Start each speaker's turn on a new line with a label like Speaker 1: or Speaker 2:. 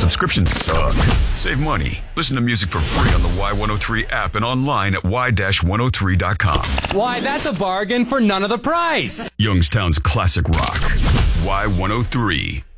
Speaker 1: Subscriptions suck. Save money. Listen to music for free on the Y103 app and online at y-103.com.
Speaker 2: Why, that's a bargain for none of the price.
Speaker 1: Youngstown's classic rock. Y103.